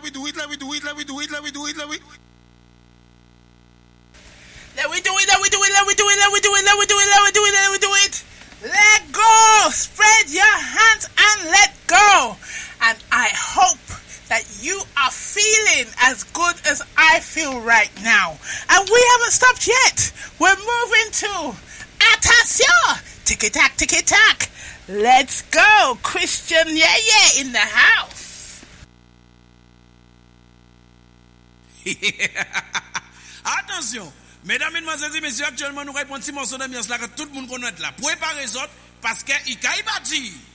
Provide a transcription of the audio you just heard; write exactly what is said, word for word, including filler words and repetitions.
we do it, let we do it, let we do it, let we do it, let we. Let we do it, let we do it, let we do it, let we do it, let we do it, let we do it, let we do it. Let go. Spread your hands and let go. And I hope that you are feeling as good as I feel right now. And we haven't stopped yet. We're moving to attention. Ticky-tack, ticky-tack. Let's go. Christian yeah yeah in the house. Attention. Mesdames, mesdemoiselles et messieurs, actuellement nous répondons à un petit morceau d'ambiance là que tout le monde connaît là. Préparez-vous parce qu'il y a